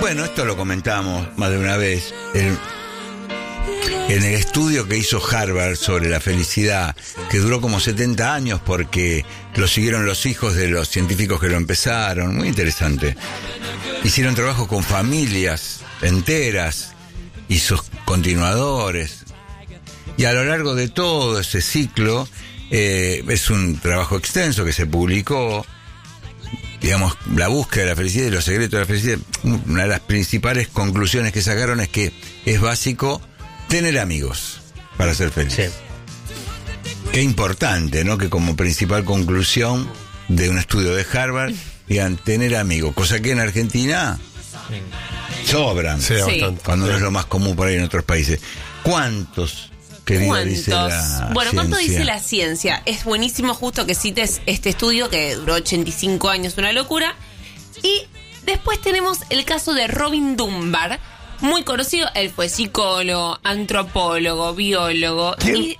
Bueno, esto lo comentamos más de una vez. En el estudio que hizo Harvard sobre la felicidad, que duró como 70 años porque lo siguieron los hijos de los científicos que lo empezaron, muy interesante. Hicieron trabajo con familias enteras y sus continuadores. Y a lo largo de todo ese ciclo, es un trabajo extenso que se publicó, digamos, la búsqueda de la felicidad y los secretos de la felicidad. Una de las principales conclusiones que sacaron es que es básico tener amigos para ser feliz. Sí. Qué importante, ¿no? Que como principal conclusión de un estudio de Harvard digan tener amigos, cosa que en Argentina sobran, sí, cuando no es lo más común por ahí en otros países. ¿Cuántos? ¿Cuántos? Dice la ¿cuánto dice la ciencia? Es buenísimo justo que cites este estudio que duró 85 años, una locura. Y después tenemos el caso de Robin Dunbar, muy conocido. Él fue psicólogo, antropólogo, biólogo. ¿Quién? Y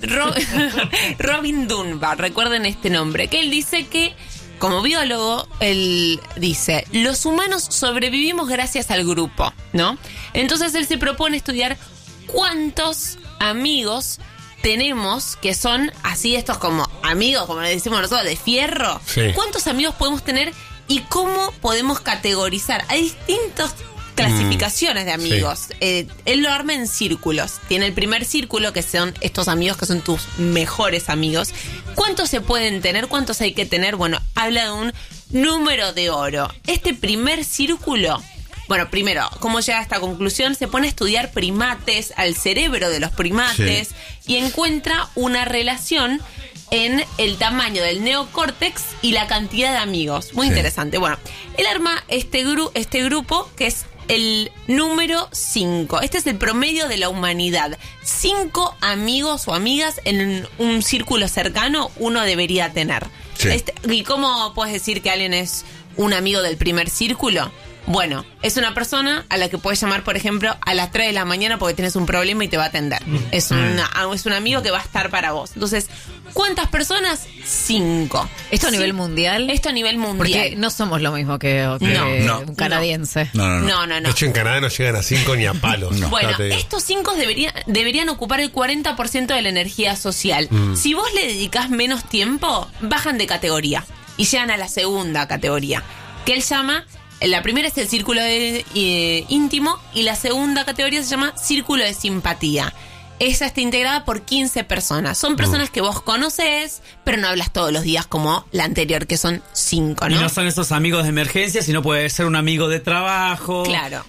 Robin Dunbar, recuerden este nombre, que él dice que, como biólogo, él dice, los humanos sobrevivimos gracias al grupo, ¿no? Entonces él se propone estudiar cuántos amigos tenemos que son así, estos como amigos, como le decimos nosotros, de fierro. Sí. ¿Cuántos amigos podemos tener y cómo podemos categorizar? Hay distintas clasificaciones de amigos. Sí. Él lo arma en círculos. Tiene el primer círculo, que son estos amigos que son tus mejores amigos. ¿Cuántos se pueden tener? ¿Cuántos hay que tener? Bueno, habla de un número de oro. Este primer círculo... Bueno, primero, ¿cómo llega a esta conclusión? Se pone a estudiar primates, al cerebro de los primates, y encuentra una relación en el tamaño del neocórtex y la cantidad de amigos. Muy interesante. Bueno, él arma este grupo que es el número 5. Este es el promedio de la humanidad. 5 amigos o amigas en un círculo cercano uno debería tener. Sí. ¿Y cómo puedes decir que alguien es un amigo del primer círculo? Bueno, es una persona a la que puedes llamar, por ejemplo, a las 3 de la mañana porque tienes un problema y te va a atender. Es un amigo que va a estar para vos. Entonces, ¿cuántas personas? 5. ¿Esto a nivel mundial? Esto a nivel mundial. Porque no somos lo mismo que un canadiense. No. De hecho, en Canadá no llegan a 5 ni a palos. No. Bueno, estos 5 deberían ocupar el 40% de la energía social. Si vos le dedicás menos tiempo, bajan de categoría y llegan a la segunda categoría, que él llama... La primera es el círculo íntimo y la segunda categoría se llama círculo de simpatía. Esa está integrada por 15 personas. Son personas que vos conocés, pero no hablas todos los días como la anterior, que son 5, ¿no? Y no son esos amigos de emergencia, sino puede ser un amigo de trabajo. Claro.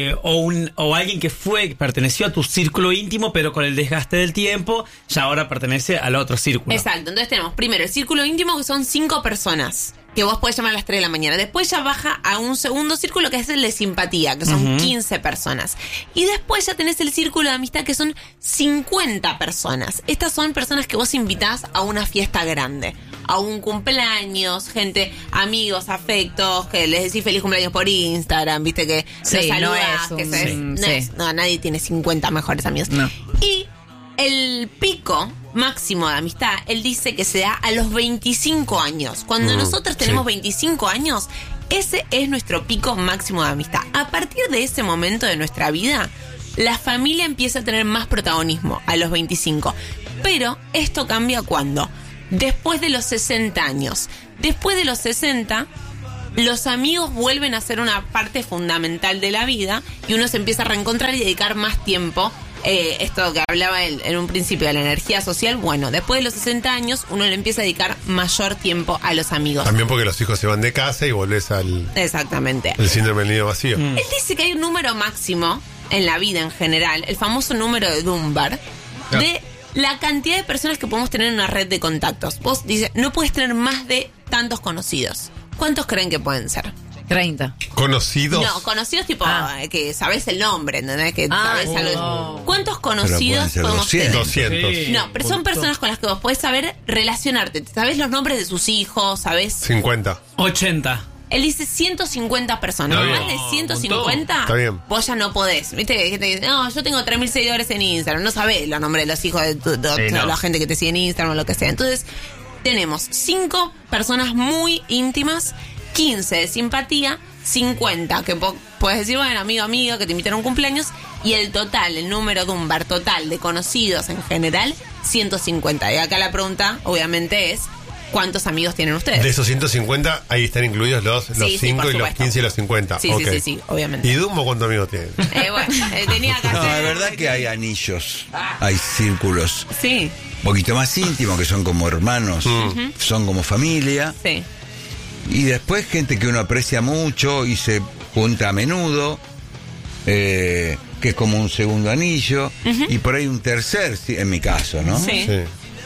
O alguien que perteneció a tu círculo íntimo, pero con el desgaste del tiempo, ya ahora pertenece al otro círculo. Exacto. Entonces tenemos primero el círculo íntimo, que son 5 personas, que vos podés llamar a las 3 de la mañana. Después ya baja a un segundo círculo, que es el de simpatía, que son 15 personas. Y después ya tenés el círculo de amistad, que son 50 personas. Estas son personas que vos invitás a una fiesta grande, a un cumpleaños, gente, amigos, afectos, que les decís feliz cumpleaños por Instagram, viste que los saludás, no, nadie tiene 50 mejores amigos. No. Y el pico máximo de amistad, él dice que se da a los 25 años. Cuando nosotros tenemos 25 años, ese es nuestro pico máximo de amistad. A partir de ese momento de nuestra vida, la familia empieza a tener más protagonismo a los 25. Pero esto cambia ¿cuándo? Después de los 60 años. Después de los 60, los amigos vuelven a ser una parte fundamental de la vida y uno se empieza a reencontrar y dedicar más tiempo. Esto que hablaba en un principio de la energía social, bueno, después de los 60 años uno le empieza a dedicar mayor tiempo a los amigos. También porque los hijos se van de casa y volvés al... Exactamente. El síndrome del nido vacío. Él dice que hay un número máximo en la vida en general, el famoso número de Dunbar, de la cantidad de personas que podemos tener en una red de contactos. Vos dices, no puedes tener más de tantos conocidos. ¿Cuántos creen que pueden ser? 30. ¿Conocidos? No, conocidos tipo que sabés el nombre, ¿entendés? Que sabés algo. ¿Cuántos conocidos podemos tener? 200. Sí. No, pero son personas con las que vos podés saber relacionarte. Sabés los nombres de sus hijos, sabés... 50. 80. Él dice 150 personas. Más de 150, vos ya no podés. ¿Viste? Que gente dice, no, yo tengo 3.000 seguidores en Instagram. No sabés los nombres de los hijos de la gente que te sigue en Instagram o lo que sea. Entonces, tenemos 5 personas muy íntimas, 15 de simpatía, 50, que puedes decir, bueno, amigo, amiga, que te invitan a un cumpleaños, y el total, el número Dunbar total de conocidos en general, 150. Y acá la pregunta, obviamente, es, ¿cuántos amigos tienen ustedes? De esos 150, ahí están incluidos los 5 por y los supuesto. 15 y los 50. Sí, Ok. sí, obviamente. ¿Y Dumbo cuántos amigos tiene? Tenía que No, hacer... es verdad que hay anillos, hay círculos Sí, un poquito más íntimos, que son como hermanos, son como familia. sí. Y después gente que uno aprecia mucho y se junta a menudo, que es como un segundo anillo, y por ahí un tercer, en mi caso, ¿no? Sí. Sí.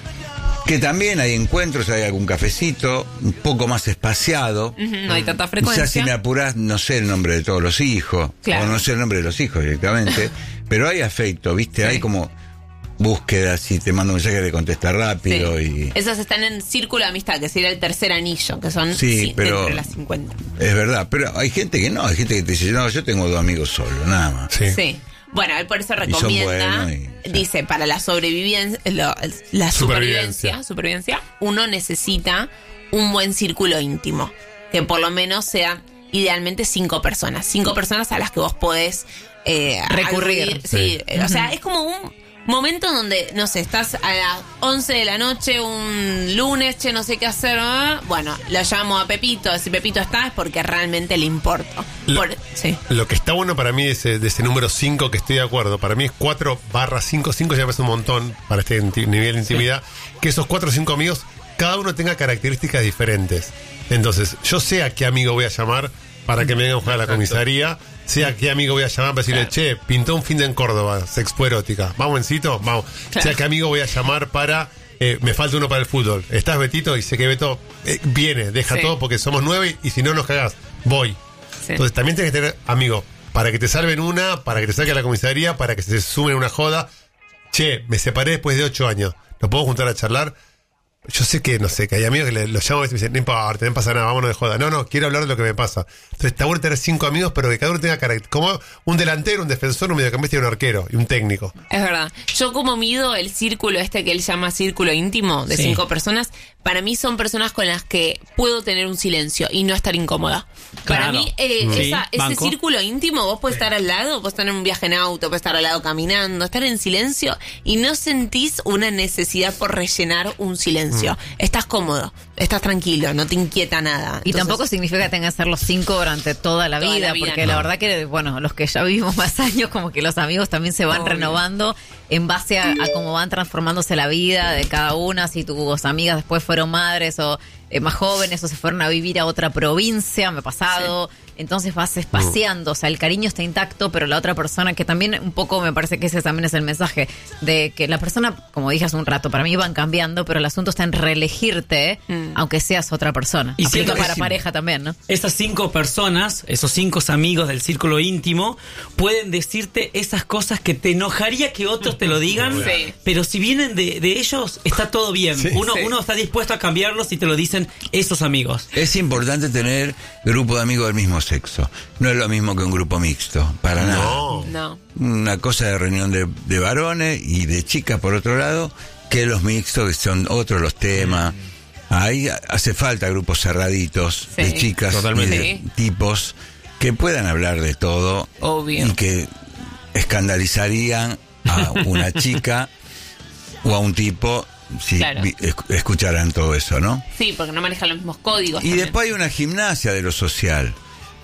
Que también hay encuentros, hay algún cafecito, un poco más espaciado. Ujú, no hay tanta Ya frecuencia. si me apurás, no sé el nombre de todos los hijos, Claro. o no sé el nombre de los hijos directamente, pero hay afecto, ¿viste? Sí. Hay como búsqueda, si te mando un mensaje le contestas rápido Sí. y... Esos están en círculo de amistad, que sería el tercer anillo, que son Sí, pero- dentro de las 50. Es verdad, pero hay gente que no, hay gente que te dice, no, yo tengo 2 amigos solo, nada más. Sí. Sí. Bueno, él por eso son recomienda, buenos y- dice, para la sobrevivencia, la supervivencia, uno necesita un buen círculo íntimo, que por lo menos sea idealmente 5 personas. 5 personas a las que vos podés Recurrir. acudir. Sí, o sea, es como un momento donde, no sé, estás a las 11 de la noche, un lunes, che, no sé qué hacer. Bueno, lo llamo a Pepito. Si Pepito está, es porque realmente le importo. Sí. Lo que está bueno para mí de ese número 5, que estoy de acuerdo, para mí es 4/5. 5 ya me parece un montón para este nivel de intimidad. Que esos 4 o 5 amigos, cada uno tenga características diferentes. Entonces, yo sé a qué amigo voy a llamar para que me venga a buscar a la comisaría. Sé a qué amigo voy a llamar para decirle, che, pintó un fin de en Córdoba, Sexpo Erótica. ¿Vamos, Encito? Vamos. Claro. Sé a qué amigo voy a llamar para... me falta uno para el fútbol. ¿Estás, Betito? Y sé que Beto viene, deja Sí. todo porque somos 9 y si no nos cagás, voy. Sí. Entonces también tienes que tener amigos para que te salven una, para que te saquen a la comisaría, para que se sumen a una joda. Che, me separé después de 8 años. ¿Nos podemos juntar a charlar? Yo sé que, no sé, que hay amigos que los llamo a veces y me dicen, no importa, no pasa nada, vámonos de joda. No, quiero hablar de lo que me pasa. Entonces está bueno tener 5 amigos, pero que cada uno tenga carácter. Como un delantero, un defensor, un mediocampista y un arquero. Y un técnico. Es verdad. Yo como mido el círculo que él llama círculo íntimo de Sí. 5 personas, para mí son personas con las que puedo tener un silencio y no estar incómoda. Para Claro. mí, Sí, ese banco. círculo íntimo, vos podés estar al lado, podés estar en un viaje en auto, podés estar al lado caminando, estar en silencio y no sentís una necesidad por rellenar un silencio. Estás cómodo, estás tranquilo, no te inquieta nada. Y Entonces, tampoco significa que tengas que ser los 5 durante toda la Toda vida, la vida, porque no. la verdad que, bueno, los que ya vivimos más años, como que los amigos también se van Obvio. renovando en base a cómo van transformándose la vida de cada una, si tus amigas después fueron madres o más jóvenes o se fueron a vivir a otra provincia, me ha pasado. Entonces vas espaciando, o sea, el cariño está intacto, pero la otra persona, que también un poco me parece que ese también es el mensaje, de que la persona, como dije hace un rato, para mí van cambiando, pero el asunto está en reelegirte, aunque seas otra persona. Y Aplica siento que para sí. pareja también, ¿no? Esas 5 personas, esos 5 amigos del círculo íntimo, pueden decirte esas cosas que te enojaría que otros te lo digan, Sí. pero si vienen de ellos, está todo bien. Sí. Uno, Sí. uno está dispuesto a cambiarlos y te lo dicen esos amigos. Es importante tener grupo de amigos del mismo sexo. No es lo mismo que un grupo mixto, para nada. No. No. Una cosa de reunión de varones y de chicas por otro lado, que los mixtos, que son otros los temas. Ahí hace falta grupos cerraditos Sí. de chicas Totalmente. y de Sí. tipos que puedan hablar de todo. Obvio. Y que escandalizarían a una chica o a un tipo si Claro. escucharan todo eso, ¿no? Sí, porque no manejan los mismos códigos. Y también. después hay una gimnasia de lo social.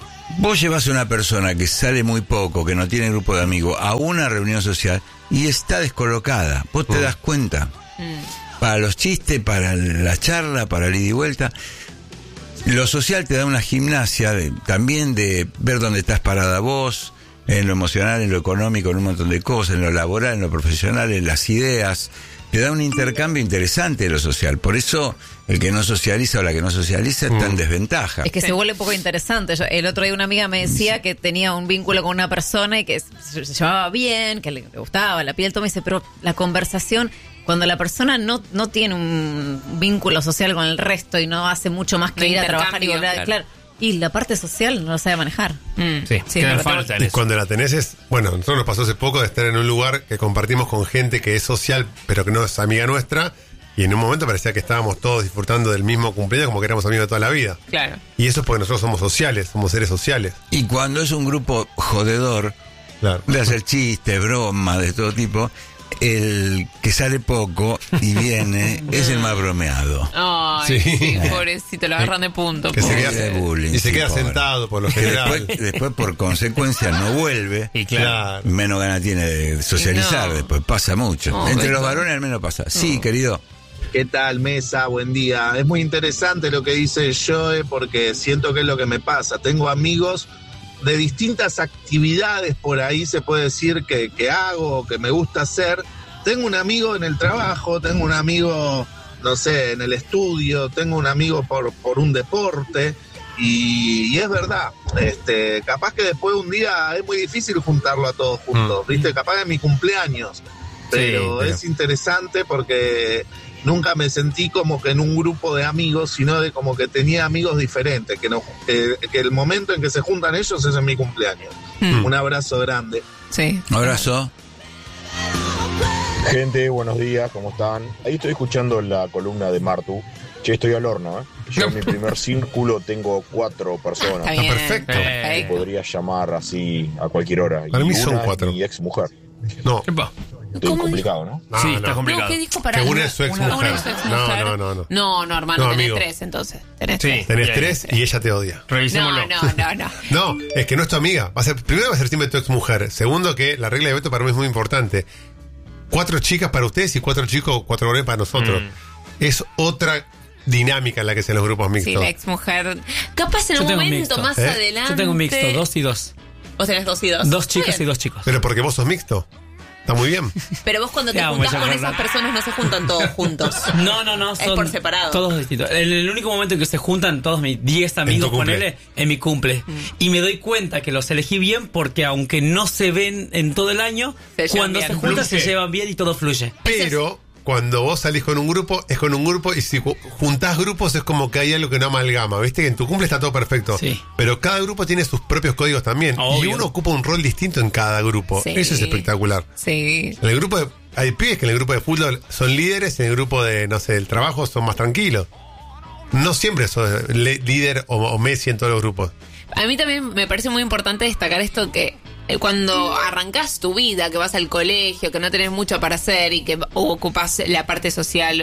Vos llevas a una persona que sale muy poco, que no tiene grupo de amigos, a una reunión social y está descolocada. Vos te das cuenta. Para los chistes, para la charla, para el ida y vuelta. Lo social te da una gimnasia también de ver dónde estás parada vos, en lo emocional, en lo económico, en un montón de cosas, en lo laboral, en lo profesional, en las ideas. Te da un intercambio interesante de lo social. Por eso el que no socializa o la que no socializa está en desventaja. Es que Sí. se vuelve un poco interesante. El otro día una amiga me decía que tenía un vínculo con una persona y que se llevaba bien, que le gustaba la piel, todo. Me dice, pero la conversación, cuando la persona no tiene un vínculo social con el resto y no hace mucho más que No ir a trabajar y intercambio, volver, claro. y la parte social no la sabe manejar. Sí, queda pero falta en Y eso. cuando la tenés es... Bueno, nosotros nos pasó hace poco de estar en un lugar que compartimos con gente que es social, pero que no es amiga nuestra. Y en un momento parecía que estábamos todos disfrutando del mismo cumpleaños como que éramos amigos de toda la vida. Claro. Y eso es porque nosotros somos sociales, somos seres sociales. Y cuando es un grupo jodedor, Claro. de hacer chistes, bromas de todo tipo, el que sale poco y viene es el más bromeado. Ay, Sí. sí, pobrecito, lo agarran de punto. Que se pobre. queda, de bullying, y se sí, queda pobre. sentado por lo Que general. después, por consecuencia, no vuelve. Y claro. Menos ganas tiene de socializar, No. después pasa mucho. No, Entre Beto. los varones al menos pasa. Sí, querido. ¿Qué tal, mesa? Buen día. Es muy interesante lo que dice Joe porque siento que es lo que me pasa. Tengo amigos de distintas actividades por ahí, se puede decir, que hago, que me gusta hacer. Tengo un amigo en el trabajo, tengo un amigo, no sé, en el estudio, tengo un amigo por un deporte. Y es verdad, capaz que después de un día es muy difícil juntarlo a todos juntos, ¿viste? Capaz de mi cumpleaños. Pero es interesante porque nunca me sentí como que en un grupo de amigos, sino de como que tenía amigos diferentes, que el momento en que se juntan ellos es en mi cumpleaños. Un abrazo grande. Sí. Un abrazo. Gente, buenos días, ¿cómo están? Ahí estoy escuchando la columna de Martu. Che, estoy al horno, ¿eh? Yo en mi primer círculo tengo 4 personas. Está bien. perfecto. Perfecto. Podría llamar así a cualquier hora. Para Y mí son una es 4. mi ex mujer. No. Epa. Estoy ¿Cómo complicado, ¿no? No, Sí, no. está complicado. No, ¿qué dijo para Que una es su ex mujer. Una es su ex mujer. No. No, hermano, No, tenés amigo. 3 entonces. Tenés Sí. 3. Tenés Bien. 3 y ella te odia. Revisémoslo. No. No, es que no es tu amiga. Primero va a ser siempre tu ex mujer. Segundo, que la regla de Beto para mí es muy importante. 4 chicas para ustedes y 4 chicos o 4 varones para nosotros. Es otra dinámica en la que se los grupos Sí, mixtos. la ex mujer. Capaz en Yo un tengo un momento mixto. más ¿Eh? adelante. Yo tengo un mixto, 2 y 2. Vos tenés 2 y 2. 2 chicas y 2 chicos. Pero porque vos sos mixto. Está muy bien. Pero vos cuando te Vamos, juntás ya, con ¿verdad? esas personas no se juntan todos juntos. No, Es son por separado. todos distintos. El único momento en que se juntan todos mis 10 amigos tu cumple. con él en mi cumple. Y me doy cuenta que los elegí bien porque aunque no se ven en todo el año, Se llevan cuando bien. se juntan se Fluye. llevan bien y todo fluye. Pero cuando vos salís con un grupo, es con un grupo. Y si juntás grupos, es como que hay algo que no amalgama. Viste que en tu cumple está todo perfecto. Sí. Pero cada grupo tiene sus propios códigos también. Y Obvio. uno ocupa un rol distinto en cada grupo. Sí. Eso es espectacular. Sí. En el grupo hay pibes que en el grupo de fútbol son líderes, en el grupo de, no sé, del trabajo son más tranquilos. No siempre sos líder o Messi en todos los grupos. A mí también me parece muy importante destacar esto que cuando arrancás tu vida, que vas al colegio, que no tenés mucho para hacer y que ocupás la parte social,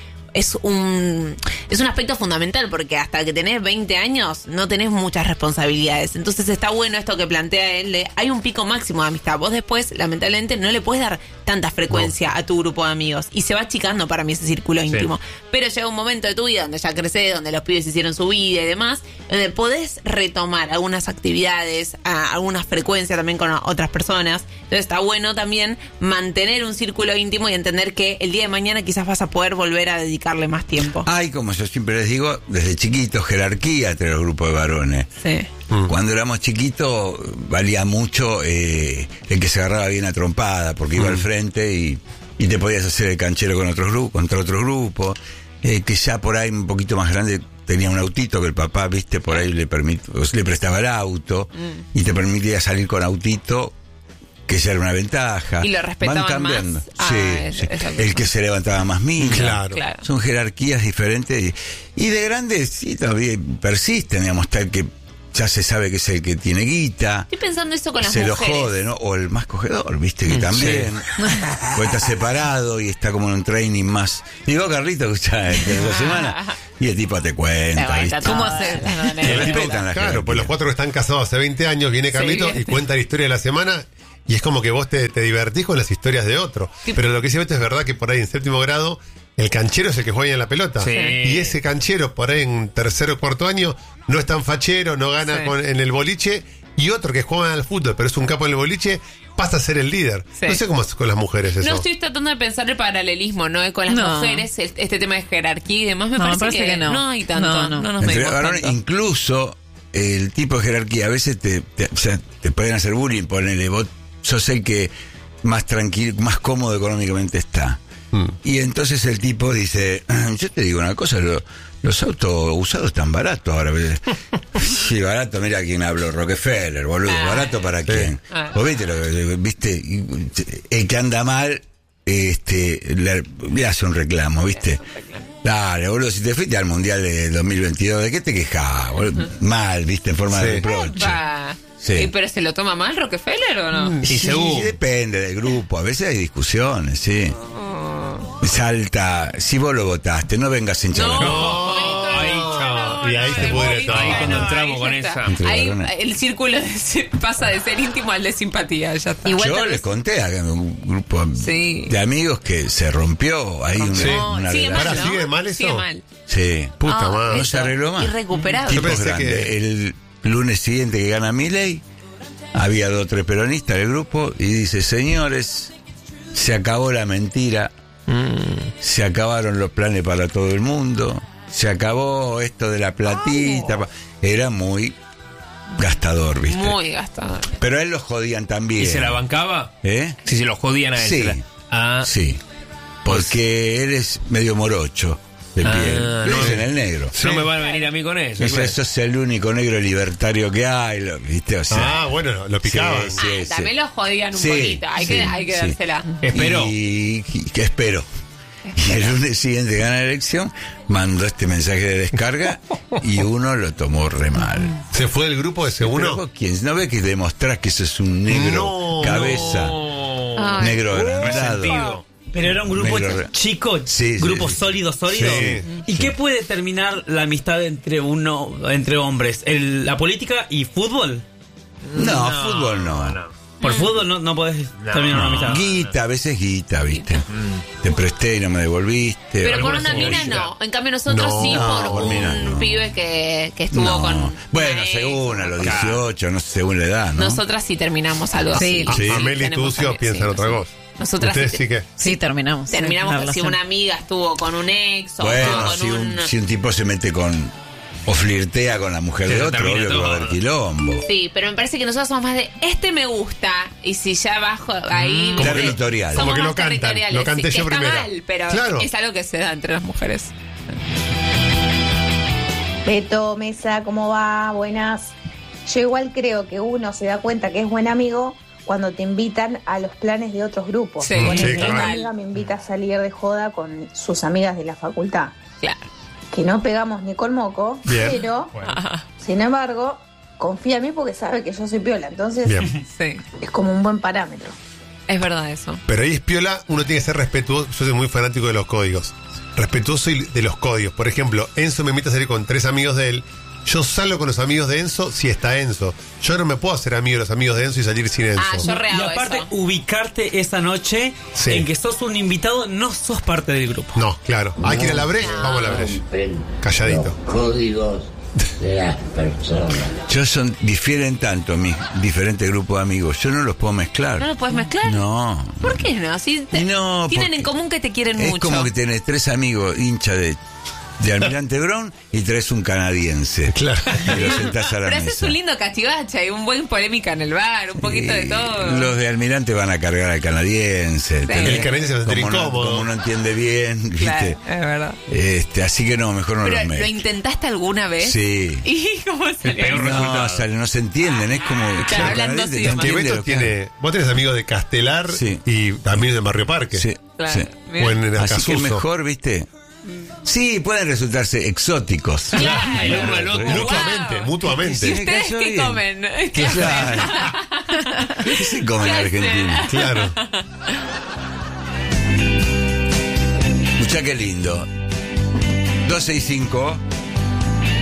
es un aspecto fundamental porque hasta que tenés 20 años no tenés muchas responsabilidades. Entonces está bueno esto que plantea él de hay un pico máximo de amistad. Vos después, lamentablemente, no le puedes dar tanta frecuencia a tu grupo de amigos y se va achicando para mí ese círculo íntimo. Pero llega un momento de tu vida donde ya crecés, donde los pibes hicieron su vida y demás, donde podés retomar algunas actividades, algunas frecuencias también con otras personas. Entonces está bueno también mantener un círculo íntimo y entender que el día de mañana quizás vas a poder volver a dedicarle más tiempo. Hay, como yo siempre les digo, desde chiquitos, jerarquía entre los grupos de varones. Sí. Cuando éramos chiquitos valía mucho el que se agarraba bien a trompada porque iba al frente y te podías hacer el canchero con otros grupos, contra otros grupos, que ya por ahí un poquito más grande tenía un autito que el papá, viste, por ahí le prestaba el auto y te permitía salir con autito, que ya era una ventaja. Y lo respetaban Van cambiando. más. Ah, Sí. esa El que se levantaba más mínimo. Claro. Son jerarquías diferentes y de grandes sí todavía persisten, digamos, tal que ya se sabe que es el que tiene guita. Estoy pensando eso con las Se mujeres. lo jode, ¿no? O el más cogedor, viste, que también. O está separado y está como en un training más. Digo, Carlito, escuchá, la semana. Y el tipo te cuenta, Te ¿viste? cuenta ¿Cómo todo. hacer? Se El tipo, respetan las claro, pues los jerarquías. 4 que están casados hace 20 años, viene Carlito y cuenta la historia de la semana. Y es como que vos te divertís con las historias de otro. Pero lo que dice Beto es verdad que por ahí en séptimo grado el canchero es el que juega en la pelota. Sí. Y ese canchero por ahí en tercero o cuarto año no es tan fachero, no gana Sí. en el boliche. Y otro que juega al fútbol, pero es un capo en el boliche, pasa a ser el líder. Sí. No sé cómo es con las mujeres eso. No estoy tratando de pensar el paralelismo, ¿no? Con las No. mujeres, este tema de jerarquía y demás, me No, parece que no. no hay tanto. No. No nos Entre medimos varones, tanto. incluso el tipo de jerarquía, a veces o sea, te pueden hacer bullying, ponele, vos sos el que más tranquilo, más cómodo económicamente está. Y entonces el tipo dice, yo te digo una cosa, los autos usados están baratos ahora. Sí, barato, mira quién habló, Rockefeller, boludo, barato para quién. Ah. Vos viste, viste, el que anda mal le hace un reclamo, ¿viste? Dale, boludo, si te fuiste al Mundial de 2022, ¿de qué te quejás? Mal, ¿viste? En forma de reproche. Sí. ¿Pero se lo toma mal Rockefeller o no? Sí, depende del grupo. A veces hay discusiones, sí. Salta, si vos lo votaste, no vengas en chaval. Y ahí se pudre todo. Ahí cuando entramos con esa. Ahí el círculo pasa de ser íntimo al de simpatía, ya está. Igual Yo les conté a un grupo de amigos que se rompió ahí una sigue relación. mal, ¿Ahora sigue mal eso? Sigue mal. Sí. Puta madre. No se arregló más. Irrecuperable. Yo Tipo pensé grande. que- El lunes siguiente que gana Milei, había 2 o 3 peronistas del grupo y dice: señores, se acabó la mentira, se acabaron los planes para todo el mundo, se acabó esto de la platita. Era muy gastador, ¿viste? Muy gastador. Pero a él lo jodían también. ¿Y se la bancaba? ¿Eh? Si se lo jodían a él. Sí. se la- Ah, Sí. Porque él es medio morocho de piel. no. Le dicen el negro. no me van a venir a mí con eso. Eso es el único negro libertario que hay, ¿viste? O sea, Lo picaban. sí, También lo jodían un Sí, poquito. Hay que sí. dársela. Espero. Y que espero. Y el lunes siguiente gana la elección, mandó este mensaje de descarga y uno lo tomó re mal. ¿Se fue del grupo ese Pero uno? vos, ¿quién? ¿No ves que demostrás que eso es un negro No, cabeza? Ay. Negro agrandado. Resentido. Pero era un grupo Negro. chico, Sí, grupo sí. sólido. Sí. ¿Y qué puede determinar la amistad entre hombres? ¿La política y fútbol? No, fútbol no. Por fútbol no podés terminar una amistad. Guita, a veces guita, ¿viste? Te presté y no me devolviste. Pero con Alguna una mina cosita. no. En cambio nosotros No, sí no, por por mina un no. pibe que estuvo No. con... Bueno, una según a ex. los 18, no sé, según la edad, ¿no? Nosotras sí terminamos algo Sí. así. Sí. Amelie y tenemos Tucio amigos, piensan sí, otra sí. cosa. Nosotras Ustedes sí sí que... Sí, terminamos. terminamos La si relación. una amiga estuvo con un ex o Bueno, estuvo con si un tipo se mete o flirtea con la mujer Se de lo otro, termina obvio que va a todo, haber ¿no? quilombo. Sí, pero me parece que nosotros somos más de este me gusta y si ya bajo ahí Como ¿viste? territorial. Somos Como que más lo cantan, territoriales, lo canté sí, yo que está primero. mal, pero Claro. es algo que se da entre las mujeres. Beto, Mesa, ¿cómo va? Buenas. Yo igual creo que uno se da cuenta que es buen amigo cuando te invitan a los planes de otros grupos. Sí, Ponele, sí, claro. una amiga me invita a salir de joda con sus amigas de la facultad. Claro. Que no pegamos ni con moco, Bien. pero, sin embargo, confía en mí porque sabe que yo soy piola. Entonces, Bien. Sí, es como un buen parámetro. es verdad eso. Pero ahí es piola, uno tiene que ser respetuoso. Yo soy muy fanático de los códigos. Respetuoso de los códigos. Por ejemplo, Enzo me invita a salir con 3 amigos de él. Yo salgo con los amigos de Enzo si está Enzo. Yo no me puedo hacer amigo de los amigos de Enzo y salir sin Enzo. Ah, yo Y rehago aparte, eso. ubicarte esa noche Sí. en que sos un invitado, no sos parte del grupo. No, claro. Hay que ir a la brecha, vamos a la brecha. Calladito. Códigos de las personas. Difieren tanto mis diferentes grupos de amigos. Yo no los puedo mezclar. ¿No lo puedes mezclar? No. ¿Por qué no? Si No, tienen porque en común que te quieren Es mucho. como que tenés 3 amigos hinchas de Almirante Brown y traes un canadiense. Claro. Y los sentás a la Pero haces mesa. un lindo cachivache y un buen polémica en el bar, un poquito de todo. Los de Almirante van a cargar al canadiense. ¿entendés? El canadiense se va a sentir Como no- incómodo. Como no entiende bien, Claro, ¿viste? es verdad. Así que no, mejor no Pero los ¿lo meto. intentaste alguna vez? Sí. ¿Y cómo salió? No se entienden, es como... Claro, hablan dos canadiense idiomas. Que entiende Beto lo que- tiene. Vos tenés amigos de Castelar Sí. y también de Barrio Parque. Sí, Claro. sí. Mira. O en el Así que Acasuso. mejor, ¿viste? Sí, pueden resultarse exóticos. Claro. El uno al otro. Mutuamente, Wow. mutuamente. ¿Y ustedes cayó qué bien. comen? ¿Qué hacen? Claro. ¿Qué se come en ¿Qué Argentina? Claro. Escuchá qué lindo. 265